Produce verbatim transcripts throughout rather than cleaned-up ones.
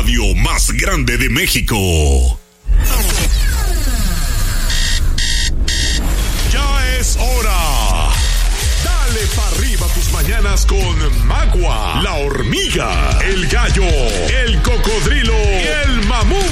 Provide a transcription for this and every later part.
radio más grande de México. Ya es hora. Dale pa' arriba tus mañanas con Magua, la hormiga, el gallo, el cocodrilo y el mamut.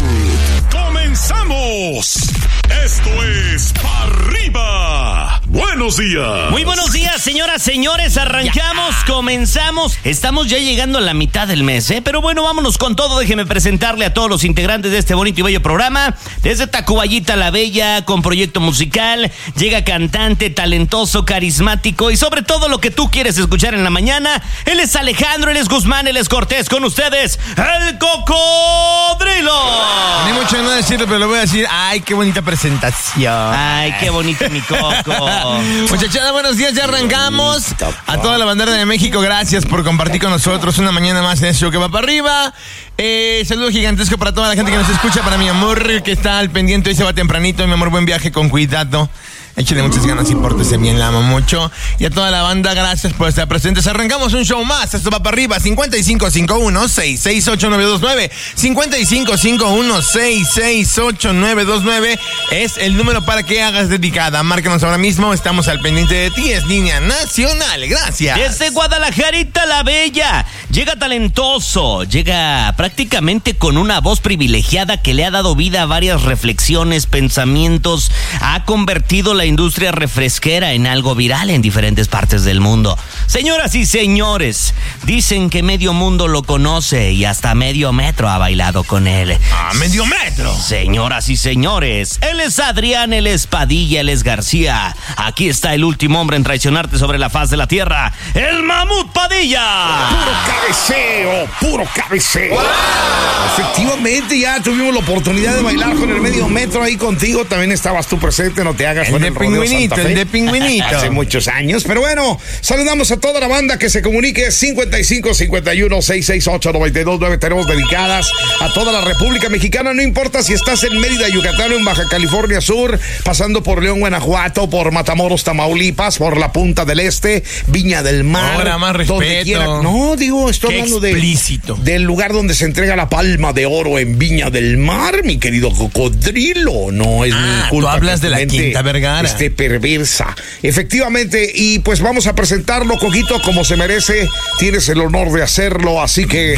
¡Comenzamos! Esto es Pa' Arriba. Buenos días. Muy buenos días, señoras, señores. Arrancamos, ya. comenzamos. Estamos ya llegando a la mitad del mes, ¿eh? Pero bueno, vámonos con todo. Déjeme presentarle a todos los integrantes de este bonito y bello programa. Desde Tacuballita la Bella, con proyecto musical. Llega cantante, talentoso, carismático y sobre todo lo que tú quieres escuchar en la mañana. Él es Alejandro, él es Guzmán, él es Cortés. Con ustedes, el Cocodrilo. Ni mucho no decirlo, pero lo voy a decir. Ay, qué bonita presentación. Ay, qué bonito mi Coco. Muchachada, buenos días, ya arrancamos. A toda la bandera de México, gracias por compartir con nosotros una mañana más en este show que va para arriba. Eh, saludo gigantesco para toda la gente que nos escucha, para mi amor que está al pendiente, hoy se va tempranito, mi amor, buen viaje, con cuidado. Échale muchas ganas y pórtese bien, la amo mucho. Y a toda la banda, gracias por estar presentes. Arrancamos un show más, esto va para arriba. cincuenta y cinco cincuenta y uno, sesenta y seis, ochenta y nueve veintinueve. cincuenta y cinco cincuenta y uno, sesenta y seis, ochenta y nueve veintinueve es el número para que hagas dedicada. Márcanos ahora mismo, estamos al pendiente de ti. Es línea nacional, gracias. Desde Guadalajarita la Bella, llega talentoso, llega prácticamente con una voz privilegiada que le ha dado vida a varias reflexiones, pensamientos, ha convertido la industria refresquera en algo viral en diferentes partes del mundo. Señoras y señores, dicen que medio mundo lo conoce y hasta medio metro ha bailado con él. ¡Ah, medio metro! Señoras y señores, él es Adrián, él es Padilla, él es García. Aquí está el último hombre en traicionarte sobre la faz de la tierra, el Mamut Padilla. Puro cabeceo, puro cabeceo. ¡Wow! Efectivamente, ya tuvimos la oportunidad de bailar con el medio metro ahí contigo. También estabas tú presente, no te hagas el con de el pingüinito, el de pingüinito. Hace muchos años, pero bueno, saludamos a toda la banda que se comunique. Cincuenta y cinco cincuenta y uno, sesenta y seis, ochenta y dos nueve. Tenemos dedicadas a toda la República Mexicana. No importa si estás en Mérida, Yucatán, o en Baja California Sur, pasando por León, Guanajuato, por Matamoros, Tamaulipas, por la Punta del Este, Viña del Mar. Ahora más respeto. No, digo, estoy Qué hablando explícito. de del lugar donde se entrega la palma de oro en Viña del Mar, mi querido Cocodrilo. No es ah, mi culpa. Tú hablas de la Quinta Vergara. Este perversa. Efectivamente, y pues vamos a presentarlo, Coquito, como se merece. Tienes el honor de hacerlo, así que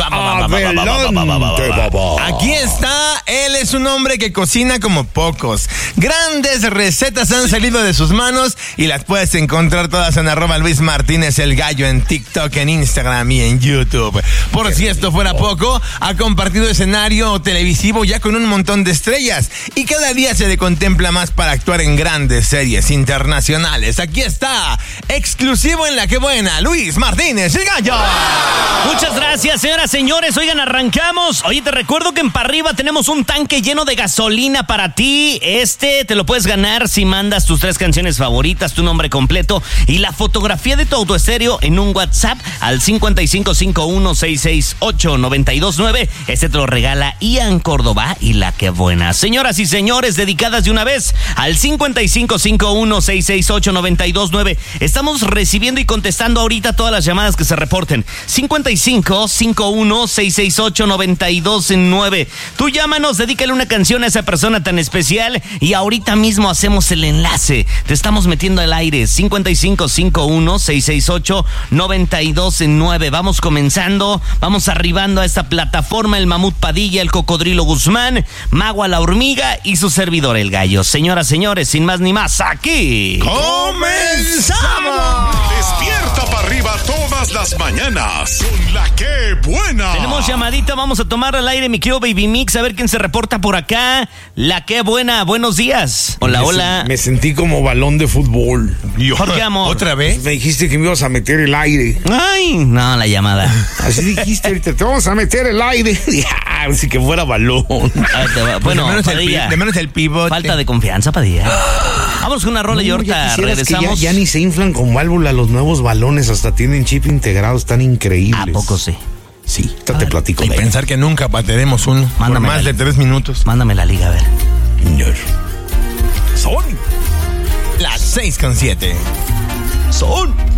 adelante, papá. Aquí está, él es un hombre que cocina como pocos. Grandes recetas han salido de sus manos y las puedes encontrar todas en arroba Luis Martínez el Gallo en TikTok, en Instagram y en YouTube. Por Qué si esto fuera poco, ha compartido escenario televisivo ya con un montón de estrellas y cada día se le contempla más para actuar en grandes series internacionales. Aquí está, exclusivo en La Que Buena, Luis Martínez el Gallo. Muchas gracias, señoras, señores. Oigan, arrancamos. Oye, te recuerdo que en Pa' Arriba tenemos un tanque lleno de gasolina para ti. Este te lo puedes ganar si mandas tus tres canciones favoritas, tu nombre completo y la fotografía de tu autoestéreo en un WhatsApp al cincuenta y cinco cincuenta y uno, sesenta y seis, ochenta y nueve veintinueve. Este te lo regala Ian Córdoba y La Que Buena. Señoras y señores, dedicadas de una vez al cincuenta y cinco cincuenta y uno, sesenta y seis, ochenta y nueve veintinueve. Estamos recibiendo y contestando ahorita todas las llamadas que se reporten. cincuenta y cinco cincuenta y uno, sesenta y seis, ochenta y nueve veintinueve. Tú llámanos, dedícale una canción a esa persona tan especial y ahorita mismo hacemos el enlace. Te estamos metiendo al aire. cincuenta y cinco cincuenta y uno, sesenta y seis, ochenta y nueve veintinueve. Vamos comenzando, vamos arribando a esta plataforma. El Mamut Padilla, el Cocodrilo Guzmán, Magua la Hormiga y su servidor el Gallo. Señoras, señores, sin más ni más, aquí ¡comenzamos! Despierta para arriba todas las mañanas con La Que Buena. Tenemos llamadita, vamos a tomar al aire, mi querido Baby Mix, a ver quién se reporta por acá. La Que Buena, buenos días. Hola, me hola. Se, me sentí como balón de fútbol. ¿Por qué, amor? ¿Otra vez? Me dijiste que me ibas a meter el aire. Ay, no, la llamada. Así dijiste ahorita, te vamos a meter el aire. Así que fuera balón. Ay, te va. Bueno, de menos, Padilla, el, de menos el pivote. Falta de confianza, Padilla. Vamos con una rola no, y ahorita regresamos. Ya, ya ni se inflan con válvula los nuevos balones, hasta tienen chip integrado, están increíbles. ¿A poco sí? Sí, te, te platico. Y de pensar que nunca bateremos uno por más de tres minutos. Mándame la liga, a ver. Son las seis con siete. Son